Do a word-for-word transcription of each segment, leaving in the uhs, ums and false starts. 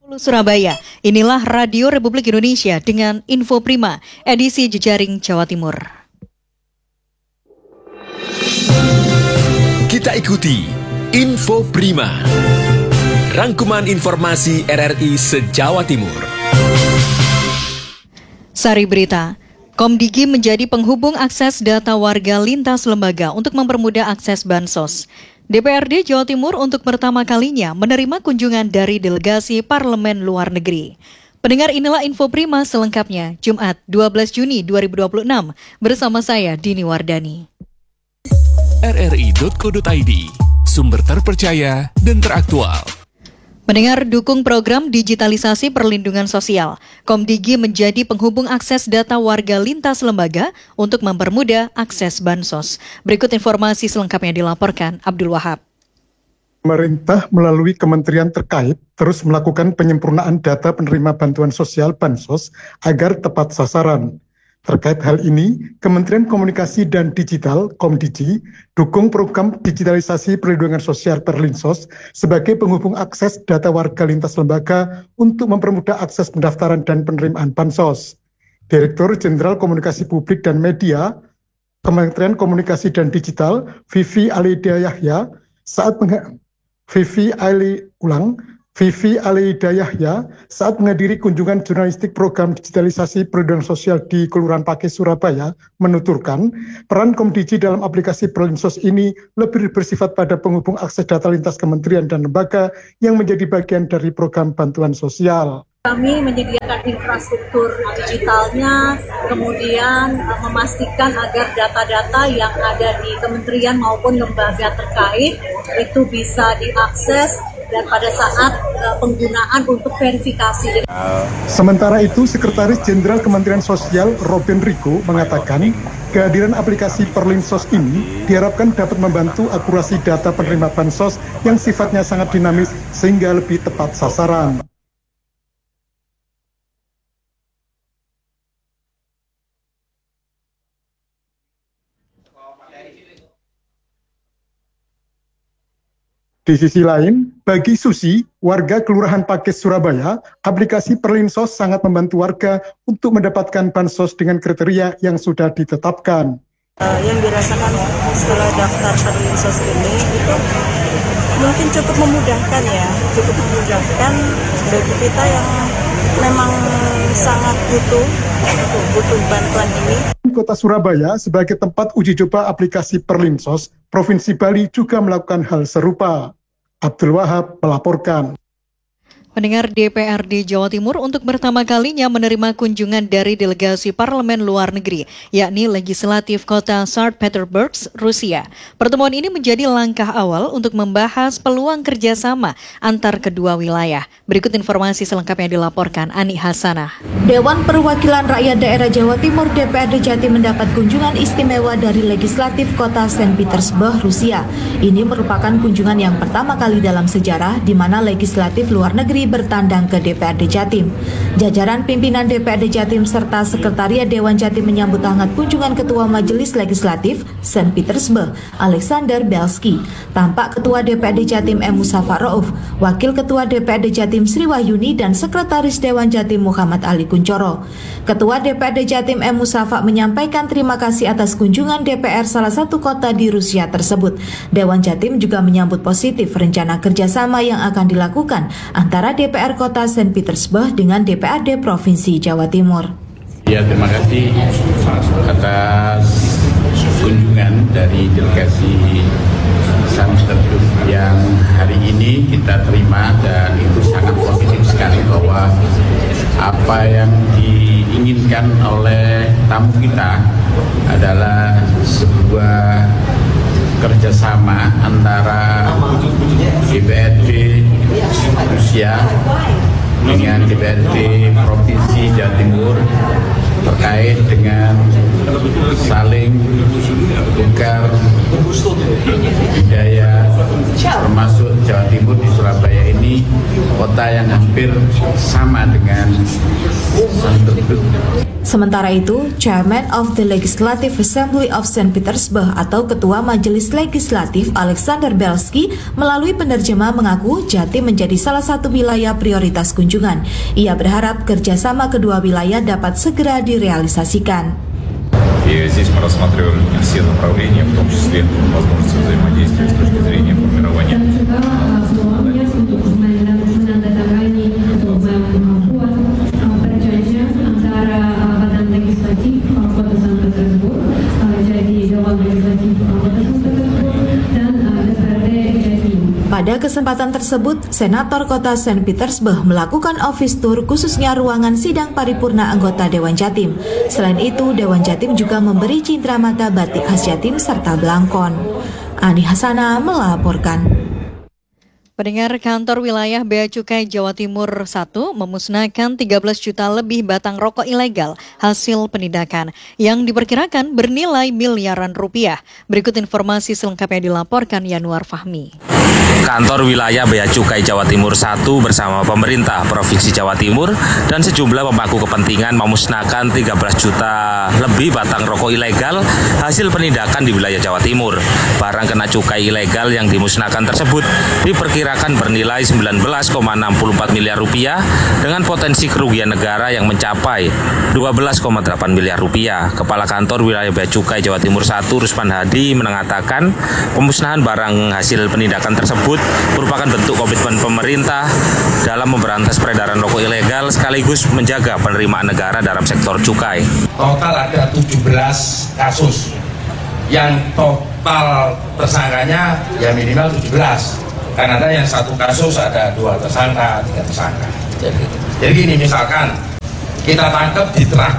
Surabaya, inilah Radio Republik Indonesia dengan Info Prima, edisi Jejaring Jawa Timur. Kita ikuti Info Prima, rangkuman informasi R R I se-Jawa Timur. Sari berita, Komdigi menjadi penghubung akses data warga lintas lembaga untuk mempermudah akses bansos. D P R D Jawa Timur untuk pertama kalinya menerima kunjungan dari delegasi Parlemen Luar Negeri. Pendengar, inilah Info Prima selengkapnya, Jumat dua belas Juni dua ribu dua puluh enam, bersama saya Dini Wardani. R R I titik co titik I D, sumber terpercaya dan teraktual. Mendengar dukung program digitalisasi perlindungan sosial, Komdigi menjadi penghubung akses data warga lintas lembaga untuk mempermudah akses bansos. Berikut informasi selengkapnya dilaporkan Abdul Wahab. Pemerintah melalui kementerian terkait terus melakukan penyempurnaan data penerima bantuan sosial bansos agar tepat sasaran. Terkait hal ini, Kementerian Komunikasi dan Digital (Komdigi) dukung program digitalisasi perlindungan sosial Perlinsos sebagai penghubung akses data warga lintas lembaga untuk mempermudah akses pendaftaran dan penerimaan bansos. Direktur Jenderal Komunikasi Publik dan Media Kementerian Komunikasi dan Digital, Vivi Alida Yahya, saat meng- Vivi Ali ulang Vivi Alida Yahya saat menghadiri kunjungan jurnalistik program digitalisasi perlindungan sosial di Kelurahan Pakis, Surabaya, menuturkan peran Komdigi dalam aplikasi Perlinsos ini lebih bersifat pada penghubung akses data lintas kementerian dan lembaga yang menjadi bagian dari program bantuan sosial. Kami menyediakan infrastruktur digitalnya, kemudian uh, memastikan agar data-data yang ada di kementerian maupun lembaga terkait itu bisa diakses dan pada saat uh, penggunaan untuk verifikasi. Sementara itu, Sekretaris Jenderal Kementerian Sosial Robin Rico mengatakan kehadiran aplikasi Perlinsos ini diharapkan dapat membantu akurasi data penerima bansos yang sifatnya sangat dinamis sehingga lebih tepat sasaran. Di sisi lain, bagi Susi, warga Kelurahan Pakis, Surabaya, aplikasi Perlinsos sangat membantu warga untuk mendapatkan bansos dengan kriteria yang sudah ditetapkan. Uh, yang dirasakan setelah daftar Perlinsos ini itu mungkin cukup memudahkan ya, cukup memudahkan bagi kita yang memang sangat butuh, butuh bantuan ini. Kota Surabaya sebagai tempat uji coba aplikasi Perlinsos, Provinsi Bali juga melakukan hal serupa. Abdul Wahab melaporkan. Pendengar, D P R D Jawa Timur untuk pertama kalinya menerima kunjungan dari delegasi Parlemen Luar Negeri, yakni Legislatif Kota Sankt Petersburg, Rusia. Pertemuan ini menjadi langkah awal untuk membahas peluang kerjasama antar kedua wilayah. Berikut informasi selengkapnya dilaporkan Ani Hasanah. Dewan Perwakilan Rakyat Daerah Jawa Timur D P R D Jatim mendapat kunjungan istimewa dari Legislatif Kota Sankt Petersburg, Rusia. Ini merupakan kunjungan yang pertama kali dalam sejarah di mana Legislatif Luar Negeri bertandang ke D P R D Jatim. Jajaran pimpinan D P R D Jatim serta Sekretariat Dewan Jatim menyambut hangat kunjungan Ketua Majelis Legislatif Sankt Petersburg, Alexander Belski. Tampak Ketua D P R D Jatim M. Musafa Rauf, Wakil Ketua D P R D Jatim Sri Wahyuni dan Sekretaris Dewan Jatim Muhammad Ali Kuncoro. Ketua D P R D Jatim M. Musafa menyampaikan terima kasih atas kunjungan D P R salah satu kota di Rusia tersebut. Dewan Jatim juga menyambut positif rencana kerjasama yang akan dilakukan antara D P R Kota Sankt Petersburg dengan D P R D Provinsi Jawa Timur. Ya, terima kasih atas kunjungan dari delegasi Sankt Petersburg yang hari ini kita terima, dan itu sangat positif sekali bahwa apa yang diinginkan oleh tamu kita adalah sebuah kerjasama antara D P R D Rusia dengan D P R D Provinsi Jawa Timur terkait dengan saling tukar budaya, termasuk Jawa Timur di Surabaya ini kota yang hampir sama dengan Saint Petersburg. Sementara itu, Chairman of the Legislative Assembly of Saint Petersburg atau Ketua Majelis Legislatif Alexander Belsky melalui penerjemah mengaku Jatim menjadi salah satu wilayah prioritas kunjungan. Ia berharap kerjasama kedua wilayah dapat segera direalisasikan. И здесь мы рассматриваем все направления, в том числе возможности взаимодействия с точки зрения формирования. Pada kesempatan tersebut, Senator Kota Saint Petersburg melakukan office tour khususnya ruangan sidang paripurna anggota Dewan Jatim. Selain itu, Dewan Jatim juga memberi cindramata batik khas Jatim serta belangkon. Ani Hasana melaporkan. Pendengar, kantor wilayah Bea Cukai Jawa Timur satu memusnahkan tiga belas juta lebih batang rokok ilegal hasil penindakan yang diperkirakan bernilai miliaran rupiah. Berikut informasi selengkapnya dilaporkan Yanuar Fahmi. Kantor wilayah Bea Cukai Jawa Timur satu bersama pemerintah Provinsi Jawa Timur dan sejumlah pemangku kepentingan memusnahkan tiga belas juta lebih batang rokok ilegal hasil penindakan di wilayah Jawa Timur. Barang kena cukai ilegal yang dimusnahkan tersebut diperkirakan bernilai sembilan belas koma enam empat miliar rupiah dengan potensi kerugian negara yang mencapai dua belas koma delapan miliar rupiah. Kepala Kantor Wilayah Bea Cukai Jawa Timur satu Rusman Hadi mengatakan pemusnahan barang hasil penindakan tersebut merupakan bentuk komitmen pemerintah dalam memberantas peredaran rokok ilegal sekaligus menjaga penerimaan negara dalam sektor cukai. Total ada tujuh belas kasus yang total tersangkanya ya minimal tujuh belas. Karena ada yang satu kasus ada dua tersangka, tiga tersangka. Jadi, jadi gini misalkan kita tangkap di truk,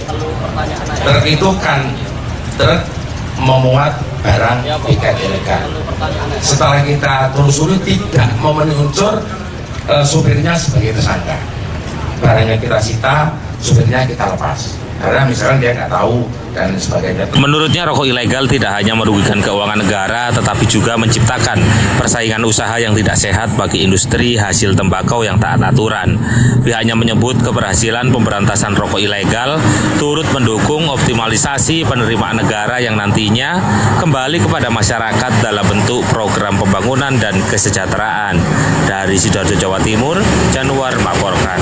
truk itu kan truk memuat barang tiket ilegal. Setelah kita telusuri tidak memenuhi unsur e, supirnya sebagai tersangka. Barangnya kita sita, supirnya kita lepas. Karena misalnya dia nggak tahu dan sebagainya. Menurutnya rokok ilegal tidak hanya merugikan keuangan negara, tetapi juga menciptakan persaingan usaha yang tidak sehat bagi industri hasil tembakau yang taat aturan. Pihaknya menyebut keberhasilan pemberantasan rokok ilegal turut mendukung optimalisasi penerimaan negara yang nantinya kembali kepada masyarakat dalam bentuk program pembangunan dan kesejahteraan. Dari Sidoarjo, Jawa Timur, Januar melaporkan.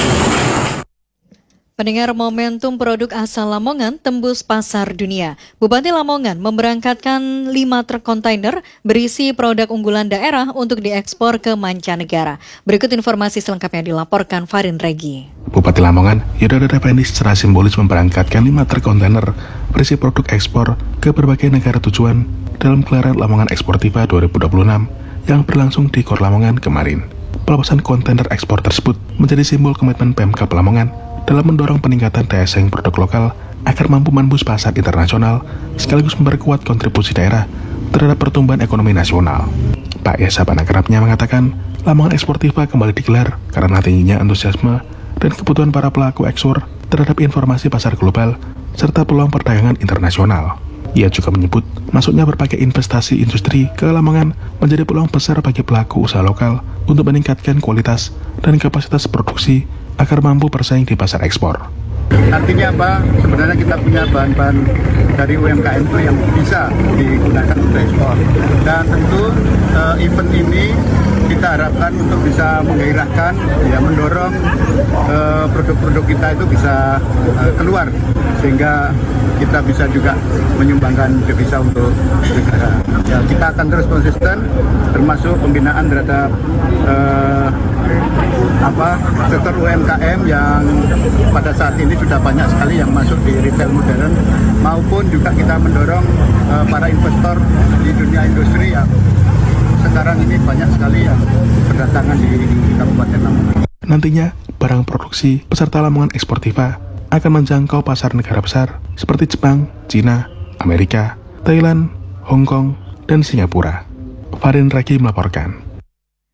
Pendengar, momentum produk asal Lamongan tembus pasar dunia. Bupati Lamongan memberangkatkan lima truk kontainer berisi produk unggulan daerah untuk diekspor ke mancanegara. Berikut informasi selengkapnya dilaporkan Farin Regi. Bupati Lamongan, Yudhoyono Effendi secara simbolis memberangkatkan lima truk kontainer berisi produk ekspor ke berbagai negara tujuan dalam gelaran Lamongan Eksportiva dua ribu dua puluh enam yang berlangsung di Kor Lamongan kemarin. Pelepasan kontainer ekspor tersebut menjadi simbol komitmen Pemkab Lamongan dalam mendorong peningkatan daya saing produk lokal agar mampu menembus pasar internasional sekaligus memperkuat kontribusi daerah terhadap pertumbuhan ekonomi nasional. Pak Yesa Panakerapnya mengatakan, Lamongan Eksportiva kembali digelar karena tingginya antusiasme dan kebutuhan para pelaku ekspor terhadap informasi pasar global serta peluang perdagangan internasional. Ia juga menyebut, masuknya berbagai investasi industri ke Lamongan menjadi peluang besar bagi pelaku usaha lokal untuk meningkatkan kualitas dan kapasitas produksi agar mampu bersaing di pasar ekspor. Artinya apa? Sebenarnya kita punya bahan-bahan dari U M K M itu yang bisa digunakan untuk ekspor. Dan tentu uh, event ini kita harapkan untuk bisa menggairahkan, ya mendorong uh, produk-produk kita itu bisa uh, keluar sehingga kita bisa juga menyumbangkan devisa untuk negara. Ya, kita akan terus konsisten, termasuk pembinaan terhadap uh, apa sektor U M K M yang pada saat ini sudah banyak sekali yang masuk di retail modern, maupun juga kita mendorong uh, para investor di dunia industri yang sekarang ini banyak sekali yang berdatangan di, di Kabupaten Lamongan. Nantinya, barang produksi peserta Lamongan Eksportiva akan menjangkau pasar negara besar seperti Jepang, Cina, Amerika, Thailand, Hong Kong, dan Singapura. Farin Raki melaporkan.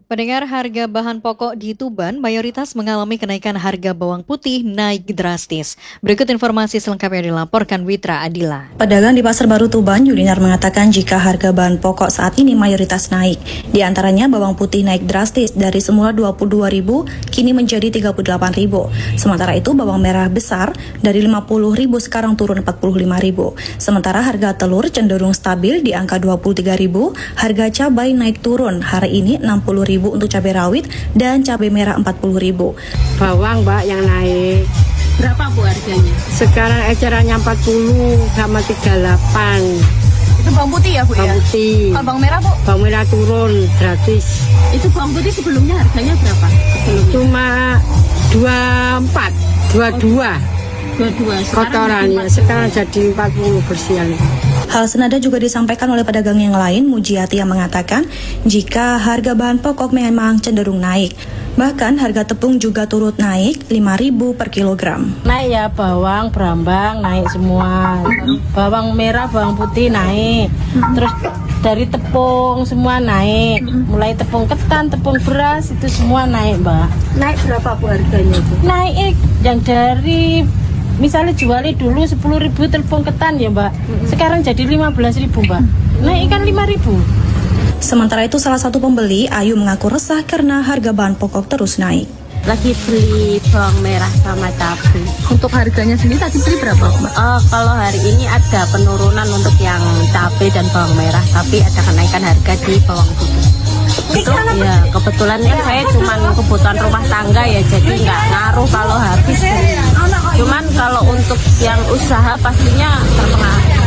Pendengar, harga bahan pokok di Tuban mayoritas mengalami kenaikan harga bawang putih naik drastis. Berikut informasi selengkapnya dilaporkan Witra Adila. Pedagang di Pasar Baru Tuban, Yudinar, mengatakan jika harga bahan pokok saat ini mayoritas naik. Di antaranya bawang putih naik drastis dari semula dua puluh dua ribu kini menjadi tiga puluh delapan ribu. Sementara itu bawang merah besar dari lima puluh ribu sekarang turun empat puluh lima ribu. Sementara harga telur cenderung stabil di angka dua puluh tiga ribu. Harga cabai naik turun hari ini enam puluh ribu untuk cabai rawit dan cabai merah empat puluh ribu. Bawang Mbak yang naik. Berapa Bu harganya? Sekarang ecerannya empat puluh sama tiga puluh delapan. Itu bawang putih ya Bu bawang ya? Putih. Kalau bawang merah Bu? Bawang merah turun gratis. Itu bawang putih sebelumnya harganya berapa? Sebelumnya? Cuma dua puluh empat, dua puluh dua. dua puluh dua. Kotoran ya, sekarang jadi empat puluh bersihan. Hal senada juga disampaikan oleh pedagang yang lain. Mujiati yang mengatakan jika harga bahan pokok memang cenderung naik. Bahkan harga tepung juga turut naik lima ribu per kilogram. Naik ya, bawang, berambang naik semua. Bawang merah, bawang putih naik. Terus dari tepung semua naik. Mulai tepung ketan, tepung beras itu semua naik, Mbak. Naik berapa Bu harganya Bu? Naik yang dari misalnya jualnya dulu sepuluh ribu tepung ketan ya Mbak, sekarang jadi lima belas ribu Mbak, naik kan lima ribu. Sementara itu salah satu pembeli, Ayu, mengaku resah karena harga bahan pokok terus naik. Lagi beli bawang merah sama cabai. Untuk harganya sendiri tadi beli berapa Mbak? Oh, kalau hari ini ada penurunan untuk yang cabai dan bawang merah, tapi ada kenaikan harga di bawang putih. Itu ya kebetulan kan saya cuma kebutuhan rumah tangga ya, jadi nggak ngaruh kalau habis. Cuman kalau untuk yang usaha pastinya terpengaruh.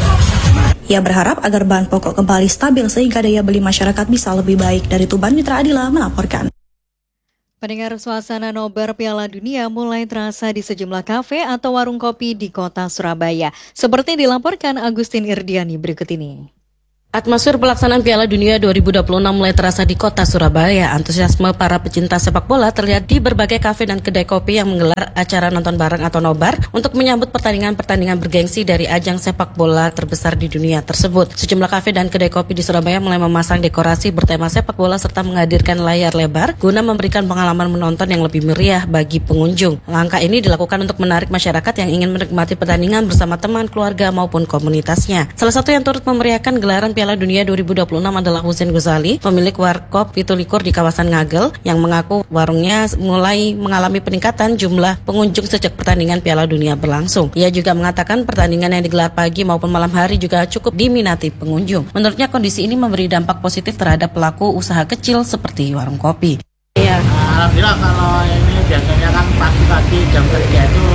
Ia berharap agar bahan pokok kembali stabil sehingga daya beli masyarakat bisa lebih baik. Dari Tuban, Mitra Adila melaporkan. Pendengar, suasana nobar Piala Dunia mulai terasa di sejumlah kafe atau warung kopi di kota Surabaya. Seperti dilaporkan Agustin Irdiani berikut ini. Atmosfer pelaksanaan Piala Dunia dua ribu dua puluh enam mulai terasa di kota Surabaya. Antusiasme para pecinta sepak bola terlihat di berbagai kafe dan kedai kopi yang menggelar acara nonton bareng atau nobar untuk menyambut pertandingan-pertandingan bergengsi dari ajang sepak bola terbesar di dunia tersebut. Sejumlah kafe dan kedai kopi di Surabaya mulai memasang dekorasi bertema sepak bola serta menghadirkan layar lebar guna memberikan pengalaman menonton yang lebih meriah bagi pengunjung. Langkah ini dilakukan untuk menarik masyarakat yang ingin menikmati pertandingan bersama teman, keluarga maupun komunitasnya. Salah satu yang turut memeriahkan gelaran Piala Piala Dunia dua ribu dua puluh enam adalah Husein Gozali, pemilik warkop Pitulikur di kawasan Ngagel, yang mengaku warungnya mulai mengalami peningkatan jumlah pengunjung sejak pertandingan Piala Dunia berlangsung. Ia juga mengatakan pertandingan yang digelar pagi maupun malam hari juga cukup diminati pengunjung. Menurutnya kondisi ini memberi dampak positif terhadap pelaku usaha kecil seperti warung kopi. Iya. Alhamdulillah kalau ini biasanya kan pagi-pagi jam kerja itu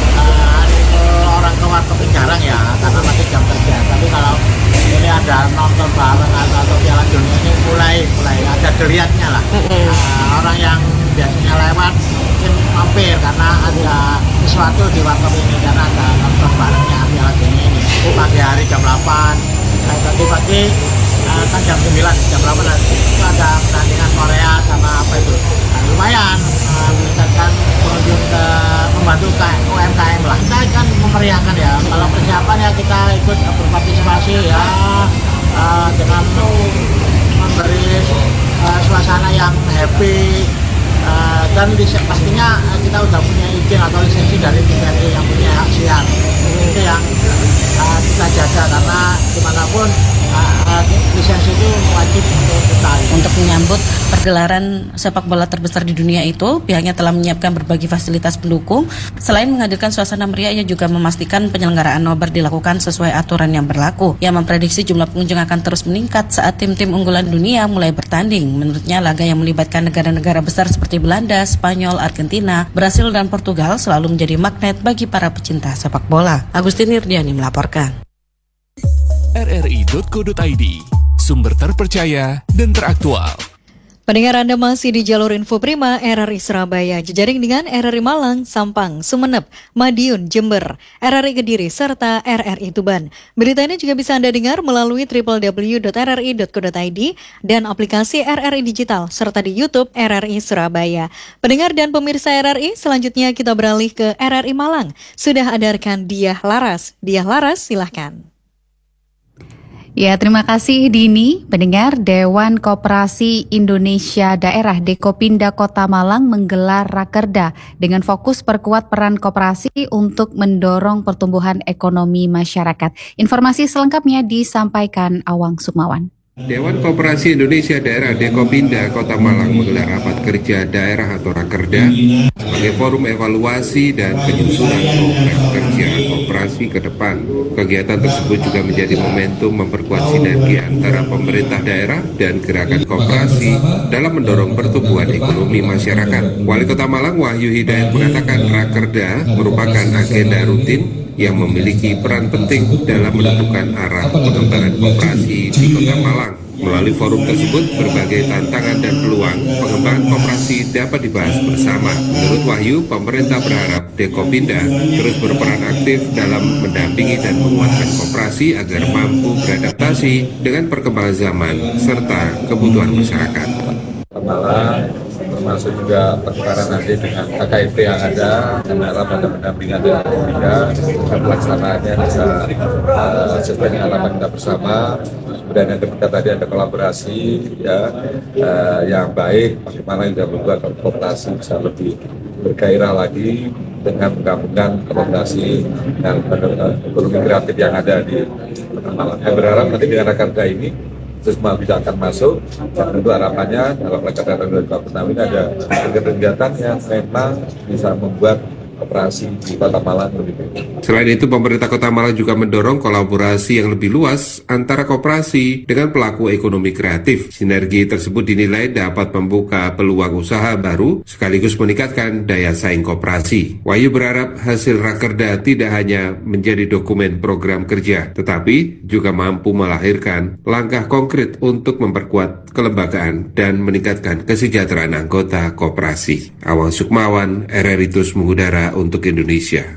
uh, orang ke warkop jarang ya, karena masih jam kerja. Tapi kalau ini ada nonton bareng atau, atau Piala Dunia ini mulai mulai ada geliatnya lah. Mm-hmm. uh, orang yang biasanya lewat mungkin mampir karena ada sesuatu di warkop ini, karena ada nonton barengnya Piala Dunia ini. Pagi hari jam delapan, nah, pagi-pagi uh, kan jam sembilan, jam delapan nanti itu ada pertandingan Korea sama apa itu. Nah, lumayan uh, meningkatkan pengunjung ke membantu U M K M lah. Kita kan memeriahkan ya, kalau persiapan ya kita ikut berpartisipasi ya uh, dengan memberi uh, suasana yang happy uh, dan pastinya uh, kita udah punya izin atau lisensi dari T V R I yang punya hak siar. Itu yang uh, kita jaga karena dimanapun uh, lisensi itu wajib untuk kita. Untuk menyambut pergelaran sepak bola terbesar di dunia itu, pihaknya telah menyiapkan berbagai fasilitas pendukung. Selain menghadirkan suasana meriah, ia juga memastikan penyelenggaraan nobar dilakukan sesuai aturan yang berlaku. Ia memprediksi jumlah pengunjung akan terus meningkat saat tim-tim unggulan dunia mulai bertanding. Menurutnya, laga yang melibatkan negara-negara besar seperti Belanda, Spanyol, Argentina, Brasil, dan Portugal selalu menjadi magnet bagi para pecinta sepak bola. Agustin Irdiani melaporkan. R R I titik co titik I D, sumber terpercaya dan teraktual. Pendengar, Anda masih di jalur Info Prima R R I Surabaya, jejaring dengan R R I Malang, Sampang, Sumeneb, Madiun, Jember, R R I Kediri, serta R R I Tuban. Berita ini juga bisa Anda dengar melalui w w w titik r r i titik co titik i d dan aplikasi R R I Digital, serta di YouTube R R I Surabaya. Pendengar dan pemirsa R R I, selanjutnya kita beralih ke R R I Malang. Sudah ada rekan Diah Laras. Diah Laras, silahkan. Ya, terima kasih Dini. Pendengar, Dewan Koperasi Indonesia Daerah Dekopinda Kota Malang menggelar Rakerda dengan fokus perkuat peran koperasi untuk mendorong pertumbuhan ekonomi masyarakat. Informasi selengkapnya disampaikan Awang Sukmawan. Dewan Koperasi Indonesia Daerah Dekopinda Kota Malang menggelar rapat kerja daerah atau Rakerda sebagai forum evaluasi dan penyusunan program kerja koperasi ke depan. Kegiatan tersebut juga menjadi momentum memperkuat sinergi antara pemerintah daerah dan gerakan koperasi dalam mendorong pertumbuhan ekonomi masyarakat. Wali Kota Malang Wahyu Hidayat mengatakan Rakerda merupakan agenda rutin yang memiliki peran penting dalam menentukan arah pengembangan koperasi di Kota Malang. Melalui forum tersebut, berbagai tantangan dan peluang pengembangan koperasi dapat dibahas bersama. Menurut Wahyu, pemerintah berharap Dekopinda terus berperan aktif dalam mendampingi dan menguatkan koperasi agar mampu beradaptasi dengan perkembangan zaman serta kebutuhan masyarakat. Malang, termasuk juga pertukaran nanti dengan K K I P yang ada, dan harapan dan pendampingan dari Dekopinda, dan pelaksanaannya bisa uh, sesuai dengan harapan kita bersama. Kemudian yang ketiga tadi ada kolaborasi ya uh, yang baik, bagaimana juga membuat koperasi bisa lebih bergairah lagi dengan menggabungkan koperasi dan ekonomi kreatif yang ada di Malang. Saya berharap nanti dengan Rakerda ini semua bisa akan masuk, dan tentu harapannya dalam Rakerda dua ribu dua puluh enam ini ada kegiatan yang memang bisa membuat koperasi di Kota Malang lebih baik. Selain itu, pemerintah Kota Malang juga mendorong kolaborasi yang lebih luas antara koperasi dengan pelaku ekonomi kreatif. Sinergi tersebut dinilai dapat membuka peluang usaha baru sekaligus meningkatkan daya saing koperasi. Wahyu berharap hasil Rakerda tidak hanya menjadi dokumen program kerja, tetapi juga mampu melahirkan langkah konkret untuk memperkuat kelembagaan dan meningkatkan kesejahteraan anggota koperasi. Awang Sukmawan, R R I Terus Mengudara untuk Indonesia.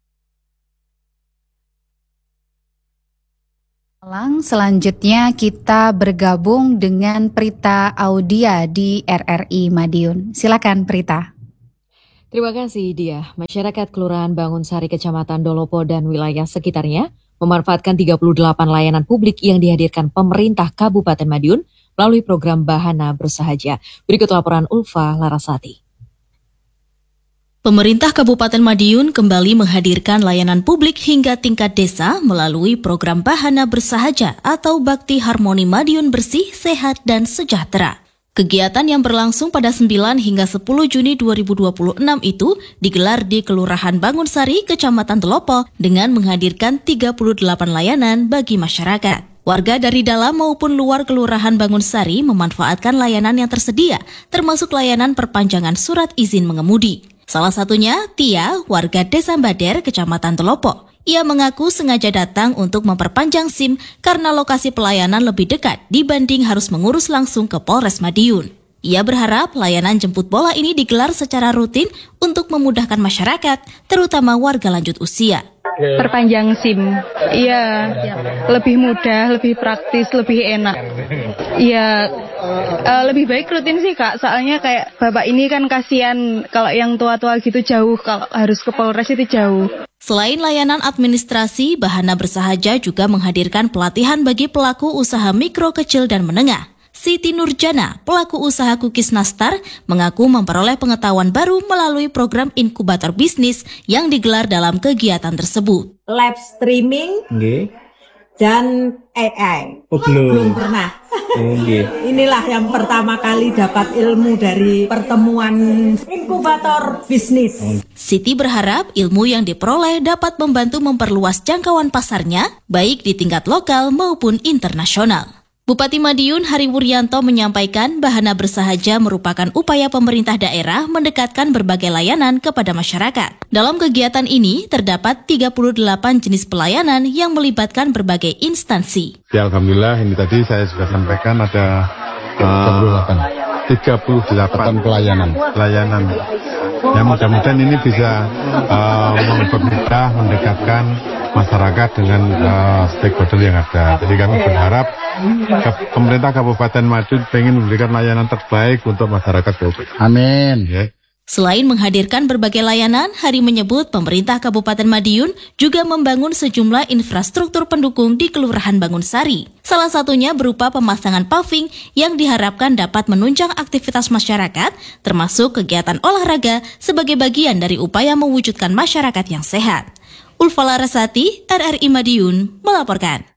Selanjutnya kita bergabung dengan Prita Audia di R R I Madiun. Silakan Prita. Terima kasih Dia. Masyarakat Kelurahan Bangunsari Kecamatan Dolopo dan wilayah sekitarnya memanfaatkan tiga puluh delapan layanan publik yang dihadirkan pemerintah Kabupaten Madiun melalui program Bahana Bersahaja. Berikut laporan Ulfa Larasati. Pemerintah Kabupaten Madiun kembali menghadirkan layanan publik hingga tingkat desa melalui program Bahana Bersahaja atau Bakti Harmoni Madiun Bersih, Sehat, dan Sejahtera. Kegiatan yang berlangsung pada sembilan hingga sepuluh Juni dua ribu dua puluh enam itu digelar di Kelurahan Bangunsari, Kecamatan Telopo dengan menghadirkan tiga puluh delapan layanan bagi masyarakat. Warga dari dalam maupun luar Kelurahan Bangunsari memanfaatkan layanan yang tersedia, termasuk layanan perpanjangan surat izin mengemudi. Salah satunya Tia, warga Desa Bader, Kecamatan Telopo. Ia mengaku sengaja datang untuk memperpanjang SIM karena lokasi pelayanan lebih dekat dibanding harus mengurus langsung ke Polres Madiun. Ia berharap layanan jemput bola ini digelar secara rutin untuk memudahkan masyarakat, terutama warga lanjut usia. Perpanjang SIM, iya, lebih mudah, lebih praktis, lebih enak. Iya, uh, lebih baik rutin sih Kak, soalnya kayak bapak ini kan kasihan kalau yang tua-tua gitu jauh, kalau harus ke Polres itu jauh. Selain layanan administrasi, Bahana Bersahaja juga menghadirkan pelatihan bagi pelaku usaha mikro, kecil, dan menengah. Siti Nurjana, pelaku usaha kukis nastar, mengaku memperoleh pengetahuan baru melalui program inkubator bisnis yang digelar dalam kegiatan tersebut. Live streaming Nggih. dan A I. Oh, belum. belum pernah. Nggih. Inilah yang pertama kali dapat ilmu dari pertemuan inkubator bisnis. Siti berharap ilmu yang diperoleh dapat membantu memperluas jangkauan pasarnya, baik di tingkat lokal maupun internasional. Bupati Madiun Hari Wuryanto menyampaikan Bahana Bersahaja merupakan upaya pemerintah daerah mendekatkan berbagai layanan kepada masyarakat. Dalam kegiatan ini terdapat tiga puluh delapan jenis pelayanan yang melibatkan berbagai instansi. Ya, alhamdulillah ini tadi saya sudah sampaikan ada uh, tiga puluh delapan pelayanan. Pelayanan. Ya, mudah-mudahan ini bisa uh, mempermudah, mendekatkan masyarakat dengan uh, stakeholder yang ada. Jadi kami berharap ke pemerintah Kabupaten Madiun ingin memberikan layanan terbaik untuk masyarakat. Amin. Ya. Selain menghadirkan berbagai layanan, Hari menyebut pemerintah Kabupaten Madiun juga membangun sejumlah infrastruktur pendukung di Kelurahan Bangunsari. Salah satunya berupa pemasangan paving yang diharapkan dapat menunjang aktivitas masyarakat, termasuk kegiatan olahraga sebagai bagian dari upaya mewujudkan masyarakat yang sehat. Ulfa Larasati, R R I Madiun, melaporkan.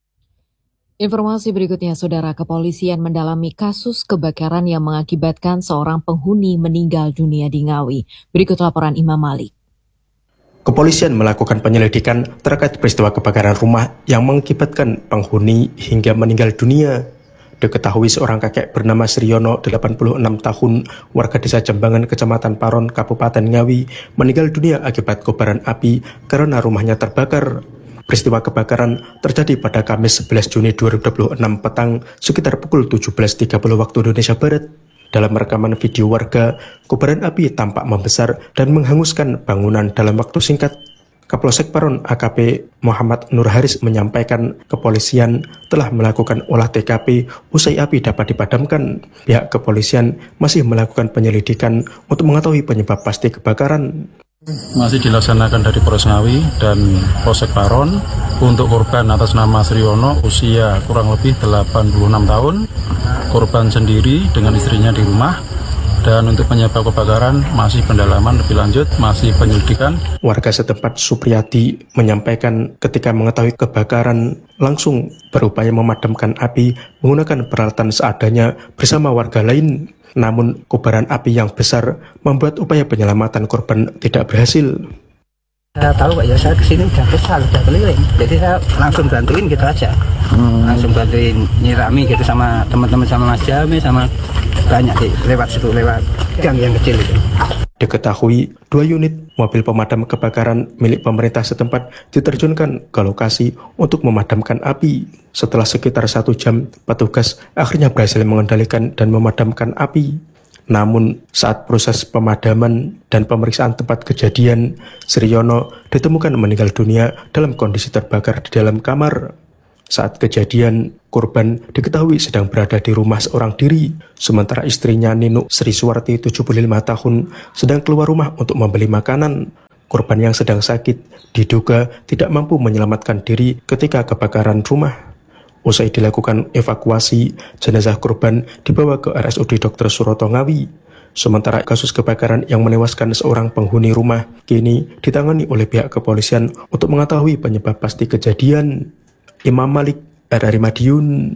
Informasi berikutnya, Saudara, kepolisian mendalami kasus kebakaran yang mengakibatkan seorang penghuni meninggal dunia di Ngawi. Berikut laporan Imam Malik. Kepolisian melakukan penyelidikan terkait peristiwa kebakaran rumah yang mengakibatkan penghuni hingga meninggal dunia. Diketahui seorang kakek bernama Sriono, delapan puluh enam tahun, warga desa Jembangan, Kecamatan Paron, Kabupaten Ngawi, meninggal dunia akibat kobaran api karena rumahnya terbakar. Peristiwa kebakaran terjadi pada Kamis sebelas Juni dua ribu dua puluh enam petang sekitar pukul tujuh belas tiga puluh waktu Indonesia Barat. Dalam rekaman video warga, kobaran api tampak membesar dan menghanguskan bangunan dalam waktu singkat. Kapolsek Paron A K P Muhammad Nur Haris menyampaikan kepolisian telah melakukan olah T K P usai api dapat dipadamkan. Pihak kepolisian masih melakukan penyelidikan untuk mengetahui penyebab pasti kebakaran. Masih dilaksanakan dari Polres Ngawi dan Polsek Paron. Untuk korban atas nama Sriono usia kurang lebih delapan puluh enam tahun. Korban sendiri dengan istrinya di rumah. Dan untuk penyebab kebakaran masih pendalaman lebih lanjut, masih penyelidikan. Warga setempat Supriyati menyampaikan ketika mengetahui kebakaran langsung berupaya memadamkan api menggunakan peralatan seadanya bersama warga lain. Namun kobaran api yang besar membuat upaya penyelamatan korban tidak berhasil. Saya tahu Pak ya, saya kesini udah kesal, udah keliling. Jadi saya langsung bantuin gitu aja. Hmm. Langsung bantuin nyirami gitu sama teman-teman, sama Mas Jami, sama banyak sih lewat situ, lewat gang yang kecil itu. Diketahui dua unit mobil pemadam kebakaran milik pemerintah setempat diterjunkan ke lokasi untuk memadamkan api. Setelah sekitar satu jam, petugas akhirnya berhasil mengendalikan dan memadamkan api. Namun saat proses pemadaman dan pemeriksaan tempat kejadian, Sriono ditemukan meninggal dunia dalam kondisi terbakar di dalam kamar. Saat kejadian, korban diketahui sedang berada di rumah seorang diri, sementara istrinya Ninu Sri Suwarti tujuh puluh lima tahun sedang keluar rumah untuk membeli makanan. Korban yang sedang sakit diduga tidak mampu menyelamatkan diri ketika kebakaran rumah. Usai dilakukan evakuasi, jenazah korban dibawa ke R S U D Dokter Suroto Ngawi. Sementara kasus kebakaran yang menewaskan seorang penghuni rumah kini ditangani oleh pihak kepolisian untuk mengetahui penyebab pasti kejadian. Imam Malik, R R I Madiun.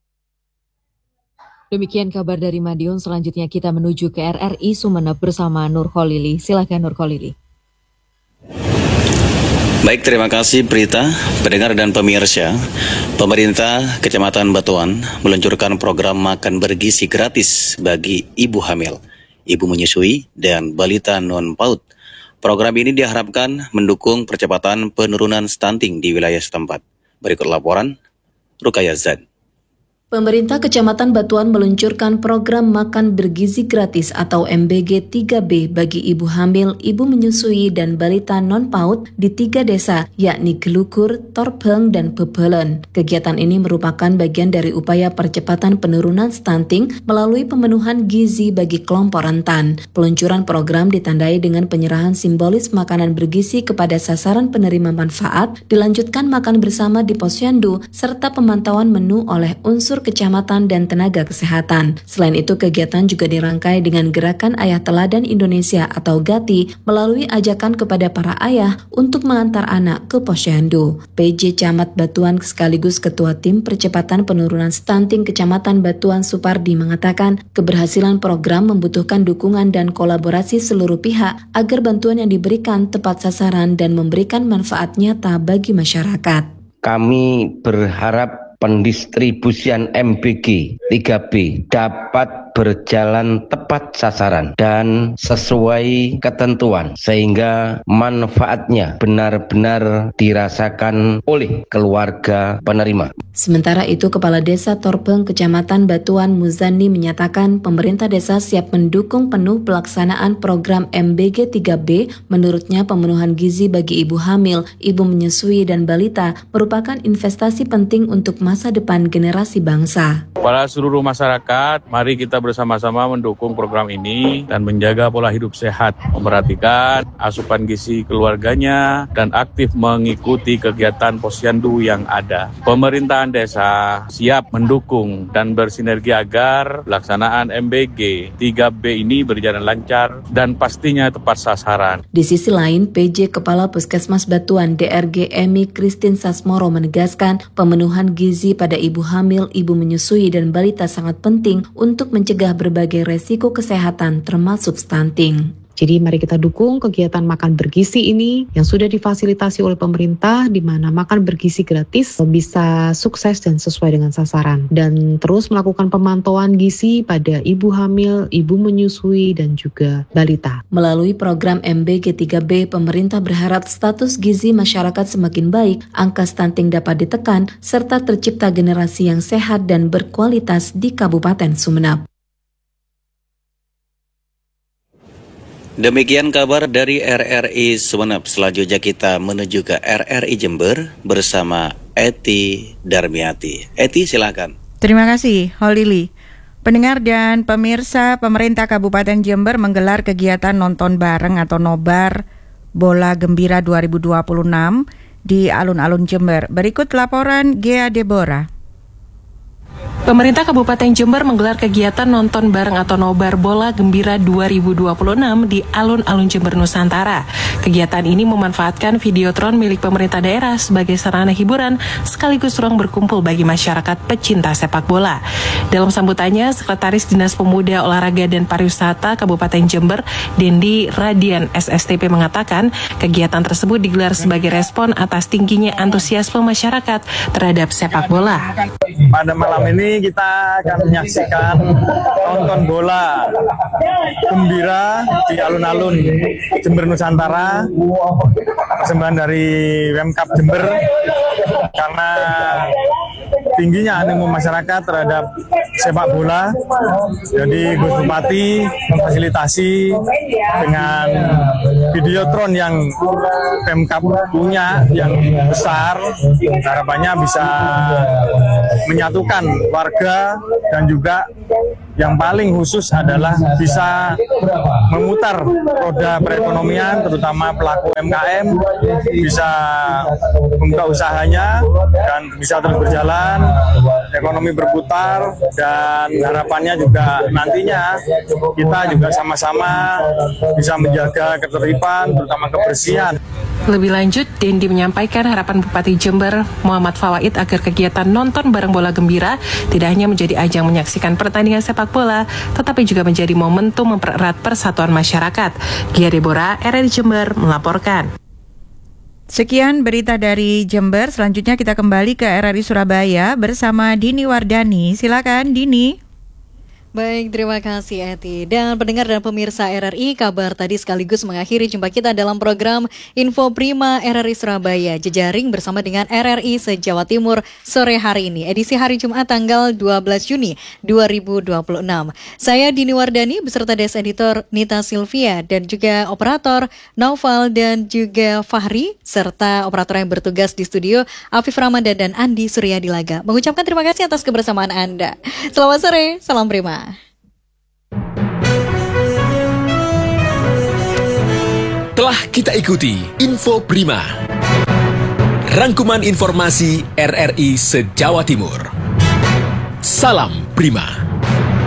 Demikian kabar dari Madiun. Selanjutnya kita menuju ke R R I Sumeneb bersama Nur Kholili. Silakan Nur Kholili. Baik, terima kasih Prita, pendengar dan pemirsa. Pemerintah Kecamatan Batuan meluncurkan program makan bergizi gratis bagi ibu hamil, ibu menyusui, dan balita non-PAUD. Program ini diharapkan mendukung percepatan penurunan stunting di wilayah setempat. Berikut laporan Rukaya Zad. Pemerintah Kecamatan Batuan meluncurkan program makan bergizi gratis atau M B G tiga B bagi ibu hamil, ibu menyusui, dan balita non-PAUD di tiga desa, yakni Gelukur, Torbeng, dan Bebelen. Kegiatan ini merupakan bagian dari upaya percepatan penurunan stunting melalui pemenuhan gizi bagi kelompok rentan. Peluncuran program ditandai dengan penyerahan simbolis makanan bergizi kepada sasaran penerima manfaat, dilanjutkan makan bersama di posyandu, serta pemantauan menu oleh unsur kecamatan dan tenaga kesehatan. Selain itu, kegiatan juga dirangkai dengan Gerakan Ayah Teladan Indonesia atau GATI melalui ajakan kepada para ayah untuk mengantar anak ke posyandu. P J Camat Batuan sekaligus Ketua Tim Percepatan Penurunan Stunting Kecamatan Batuan Supardi mengatakan, keberhasilan program membutuhkan dukungan dan kolaborasi seluruh pihak agar bantuan yang diberikan tepat sasaran dan memberikan manfaat nyata bagi masyarakat. Kami berharap pendistribusian M B G tiga B dapat berjalan tepat sasaran dan sesuai ketentuan sehingga manfaatnya benar-benar dirasakan oleh keluarga penerima. Sementara itu, Kepala Desa Torbeng Kecamatan Batuan Muzani menyatakan pemerintah desa siap mendukung penuh pelaksanaan program M B G tiga B. Menurutnya, pemenuhan gizi bagi ibu hamil, ibu menyusui, dan balita merupakan investasi penting untuk masa depan generasi bangsa. Para seluruh masyarakat, mari kita bersama-sama mendukung program ini dan menjaga pola hidup sehat, memperhatikan asupan gizi keluarganya, dan aktif mengikuti kegiatan posyandu yang ada. Pemerintahan desa siap mendukung dan bersinergi agar pelaksanaan M B G tiga B ini berjalan lancar dan pastinya tepat sasaran. Di sisi lain, P J Kepala Puskesmas Batuan D R G Emi Christine Sasmoro menegaskan pemenuhan gizi pada ibu hamil, ibu menyusui, dan balita sangat penting untuk mencegah berbagai resiko kesehatan termasuk stunting. Jadi mari kita dukung kegiatan makan bergizi ini yang sudah difasilitasi oleh pemerintah, di mana makan bergizi gratis bisa sukses dan sesuai dengan sasaran. Dan terus melakukan pemantauan gizi pada ibu hamil, ibu menyusui, dan juga balita. Melalui program M B G tiga B, pemerintah berharap status gizi masyarakat semakin baik, angka stunting dapat ditekan, serta tercipta generasi yang sehat dan berkualitas di Kabupaten Sumeneb. Demikian kabar dari R R I Sumeneb. Selanjutnya kita menuju ke R R I Jember bersama Eti Darmiati. Eti, silakan. Terima kasih, Holili. Pendengar dan pemirsa, pemerintah Kabupaten Jember menggelar kegiatan nonton bareng atau nobar Bola Gembira dua ribu dua puluh enam di alun-alun Jember. Berikut laporan Gea Deborah. Pemerintah Kabupaten Jember menggelar kegiatan nonton bareng atau nobar Bola Gembira dua ribu dua puluh enam di alun-alun Jember Nusantara. Kegiatan ini memanfaatkan videotron milik pemerintah daerah sebagai sarana hiburan sekaligus ruang berkumpul bagi masyarakat pecinta sepak bola. Dalam sambutannya, Sekretaris Dinas Pemuda, Olahraga dan Pariwisata Kabupaten Jember, Dendi Radian S S T P mengatakan, kegiatan tersebut digelar sebagai respon atas tingginya antusiasme masyarakat terhadap sepak bola. Pada malam ini kita akan menyaksikan nonton bola gembira di alun-alun Jember Nusantara, persembahan dari Pemkab Jember, karena tingginya animo masyarakat terhadap sepak bola. Jadi Gus Bupati memfasilitasi dengan videotron yang Pemkab punya yang besar, harapannya bisa menyatukan warga dan juga yang paling khusus adalah bisa memutar roda perekonomian, terutama pelaku M K M bisa membuka usahanya dan bisa terus berjalan, ekonomi berputar, dan harapannya juga nantinya kita juga sama-sama bisa menjaga ketertiban, terutama kebersihan. Lebih lanjut, Dendi menyampaikan harapan Bupati Jember Muhammad Fawaid agar kegiatan nonton bareng bola gembira tidak hanya menjadi ajang menyaksikan pertandingan sepak bola, tetapi juga menjadi momentum mempererat persatuan masyarakat. Gia Deborah, R R I Jember melaporkan. Sekian berita dari Jember. Selanjutnya kita kembali ke R R I Surabaya bersama Dini Wardani. Silakan, Dini. Baik, terima kasih Eti. Dan pendengar dan pemirsa R R I, kabar tadi sekaligus mengakhiri jumpa kita dalam program Info Prima R R I Surabaya, jejaring bersama dengan R R I se-Jawa Timur sore hari ini, edisi hari Jumat tanggal dua belas Juni dua ribu dua puluh enam. Saya Dini Wardani beserta Desk Editor Nita Silvia dan juga operator Naufal dan juga Fahri, serta operator yang bertugas di studio Afif Ramadan dan Andi Suryadilaga. Mengucapkan terima kasih atas kebersamaan Anda. Selamat sore, salam Prima. Telah kita ikuti Info Prima, rangkuman informasi R R I se-Jawa Timur. Salam Prima.